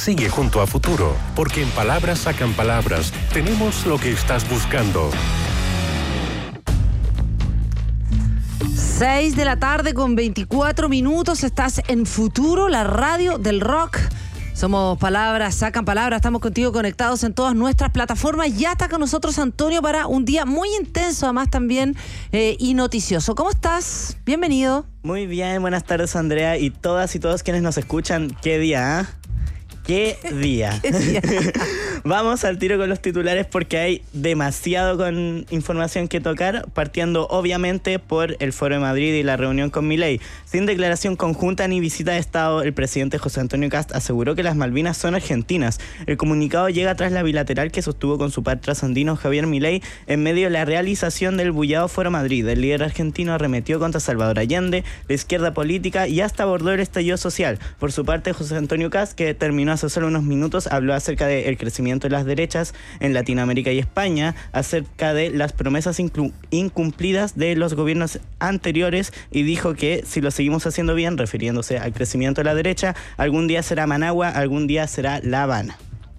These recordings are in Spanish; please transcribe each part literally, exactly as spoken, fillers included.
Sigue junto a Futuro, porque en Palabras Sacan Palabras tenemos lo que estás buscando. seis de la tarde con veinticuatro minutos, estás en Futuro, la radio del rock. Somos Palabras Sacan Palabras, estamos contigo conectados en todas nuestras plataformas. Ya está con nosotros Antonio para un día muy intenso, además también eh, y noticioso. ¿Cómo estás? Bienvenido. Muy bien, buenas tardes Andrea y todas y todos quienes nos escuchan. ¿Qué día, eh? ¿Qué día? ¿Qué día? Vamos al tiro con los titulares porque hay demasiado con información que tocar, partiendo obviamente por el Foro de Madrid y la reunión con Milei. Sin declaración conjunta ni visita de Estado, el presidente José Antonio Kast aseguró que las Malvinas son argentinas. El comunicado llega tras la bilateral que sostuvo con su par trasandino Javier Milei en medio de la realización del bullado Foro Madrid. El líder argentino arremetió contra Salvador Allende, la izquierda política y hasta abordó el estallido social. Por su parte, José Antonio Kast, que terminó hace solo unos minutos, habló acerca del crecimiento de las derechas en Latinoamérica y España, acerca de las promesas inclu- incumplidas de los gobiernos anteriores y dijo que si lo seguimos haciendo bien, refiriéndose al crecimiento de la derecha, algún día será Managua, algún día será La Habana.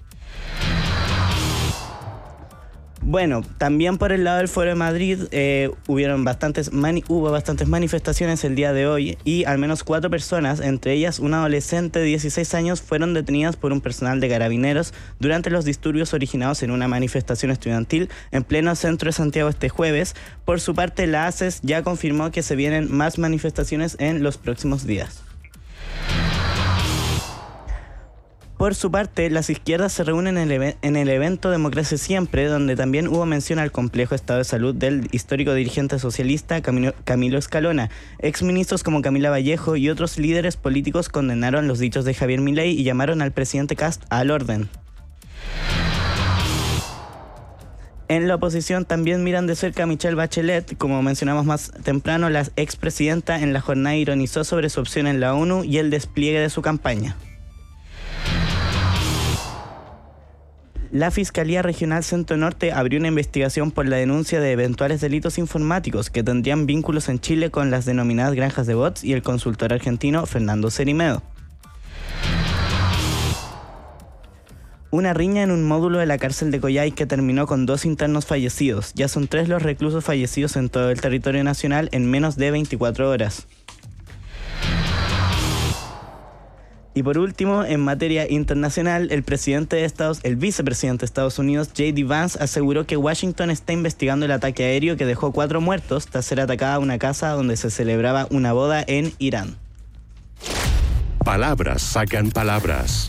Bueno, también por el lado del Foro de Madrid eh, hubieron bastantes mani- hubo bastantes manifestaciones el día de hoy y al menos cuatro personas, entre ellas una adolescente de dieciséis años, fueron detenidas por un personal de carabineros durante los disturbios originados en una manifestación estudiantil en pleno centro de Santiago este jueves. Por su parte, la A C E S ya confirmó que se vienen más manifestaciones en los próximos días. Por su parte, las izquierdas se reúnen en el, ev- en el evento Democracia Siempre, donde también hubo mención al complejo estado de salud del histórico dirigente socialista Camilo, Camilo Escalona. Exministros como Camila Vallejo y otros líderes políticos condenaron los dichos de Javier Milei y llamaron al presidente Kast al orden. En la oposición también miran de cerca a Michelle Bachelet. Como mencionamos más temprano, la expresidenta en la jornada ironizó sobre su opción en la ONU y el despliegue de su campaña. La Fiscalía Regional Centro Norte abrió una investigación por la denuncia de eventuales delitos informáticos que tendrían vínculos en Chile con las denominadas granjas de bots y el consultor argentino Fernando Cerimedo. Una riña en un módulo de la cárcel de Coyhai que terminó con dos internos fallecidos. Ya son tres los reclusos fallecidos en todo el territorio nacional en menos de veinticuatro horas. Y por último, en materia internacional, el presidente de Estados, el vicepresidente de Estados Unidos, J D Vance, aseguró que Washington está investigando el ataque aéreo que dejó cuatro muertos tras ser atacada una casa donde se celebraba una boda en Irán. Palabras Sacan Palabras.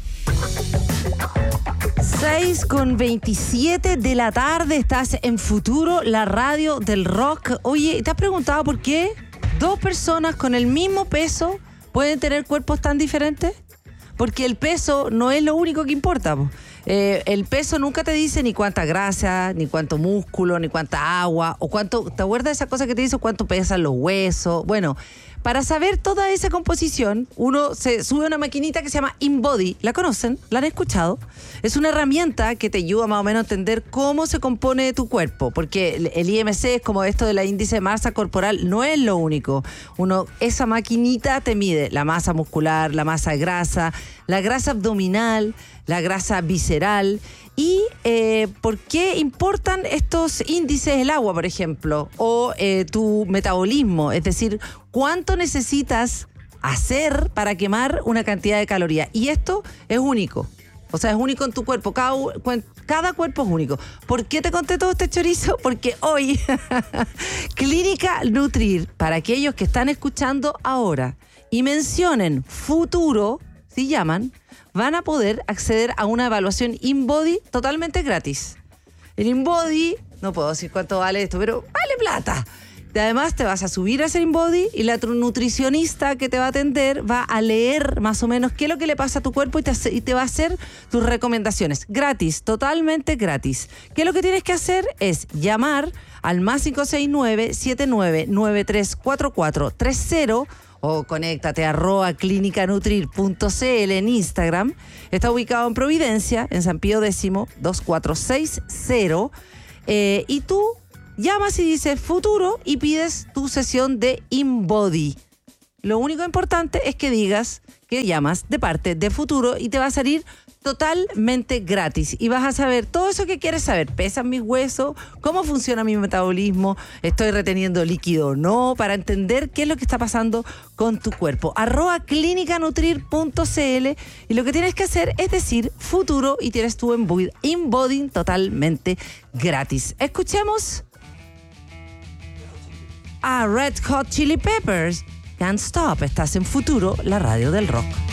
seis con veintisiete de la tarde, estás en Futuro, la radio del rock. Oye, ¿te has preguntado por qué dos personas con el mismo peso pueden tener cuerpos tan diferentes? Porque el peso no es lo único que importa. Eh, el peso nunca te dice ni cuánta grasa, ni cuánto músculo, ni cuánta agua, o cuánto, ¿te acuerdas de esa cosa que te dice cuánto pesan los huesos? Bueno, para saber toda esa composición, uno se sube a una maquinita que se llama InBody. ¿La conocen? ¿La han escuchado? Es una herramienta que te ayuda más o menos a entender cómo se compone tu cuerpo, porque el I M C es como esto de la índice de masa corporal, no es lo único. Uno, esa maquinita te mide la masa muscular, la masa grasa, la grasa abdominal, la grasa visceral. ¿Y eh, por qué importan estos índices el agua, por ejemplo? O eh, tu metabolismo, es decir, cuánto necesitas hacer para quemar una cantidad de calorías. Y esto es único. O sea, es único en tu cuerpo. Cada, cada cuerpo es único. ¿Por qué te conté todo este chorizo? Porque hoy, Clínica Nutrir, para aquellos que están escuchando ahora y mencionen Futuro, si llaman, van a poder acceder a una evaluación InBody totalmente gratis. El InBody, no puedo decir cuánto vale esto, pero vale plata. Y además te vas a subir a ese InBody y la nutricionista que te va a atender va a leer más o menos qué es lo que le pasa a tu cuerpo y te, hace, y te va a hacer tus recomendaciones. Gratis, totalmente gratis. ¿Qué es lo que tienes que hacer? Es llamar al más cinco seis nueve, siete nueve nueve tres cuatro cuatro tres cero o conéctate a arroba clínica nutrir punto c l en Instagram. Está ubicado en Providencia, en San Pío X, dos cuatro seis cero. Eh, y tú llamas y dices Futuro y pides tu sesión de InBody. Lo único importante es que digas que llamas de parte de Futuro y te va a salir totalmente gratis y vas a saber todo eso que quieres saber. ¿Pesan mis huesos? ¿Cómo funciona mi metabolismo? ¿Estoy reteniendo líquido o no? Para entender qué es lo que está pasando con tu cuerpo. Arroba clínica nutrir punto c l y lo que tienes que hacer es decir Futuro y tienes tu InBody totalmente gratis. Escuchemos a Red Hot Chili Peppers. Can't Stop. Estás en Futuro, la radio del rock.